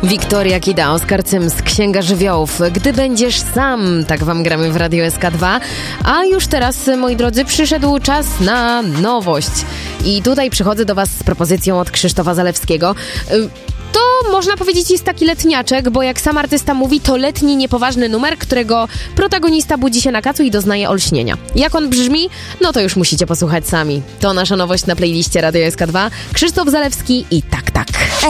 Wiktoria Kida, Oskar Cyms, Księga Żywiołów. Gdy będziesz sam, tak wam gramy w Radio SK2. A już teraz, moi drodzy, przyszedł czas na nowość. I tutaj przychodzę do was z propozycją od Krzysztofa Zalewskiego. To można powiedzieć jest taki letniaczek, bo jak sam artysta mówi, to letni, niepoważny numer, którego protagonista budzi się na kacu i doznaje olśnienia. Jak on brzmi? No to już musicie posłuchać sami. To nasza nowość na playliście Radio SK2. Krzysztof Zalewski i Tak.